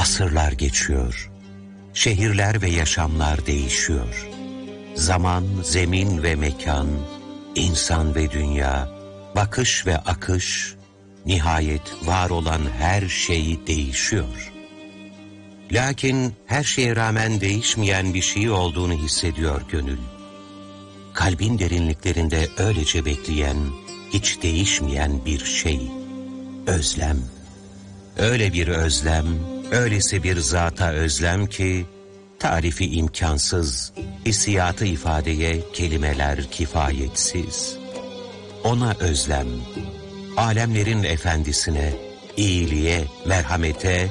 Asırlar geçiyor, şehirler ve yaşamlar değişiyor. Zaman, zemin ve mekan, insan ve dünya, bakış ve akış, nihayet var olan her şey değişiyor. Lakin her şeye rağmen değişmeyen bir şey olduğunu hissediyor gönül. Kalbin derinliklerinde öylece bekleyen, hiç değişmeyen bir şey, özlem. Öyle bir özlem, öylesi bir zata özlem ki, tarifi imkansız, hissiyatı ifadeye kelimeler kifayetsiz. Ona özlem, alemlerin efendisine, iyiliğe, merhamete,